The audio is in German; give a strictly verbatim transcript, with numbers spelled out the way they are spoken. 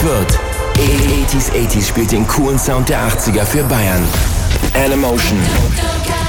Fürth. achtziger achtziger spielt den coolen Sound der achtziger für Bayern. Animation.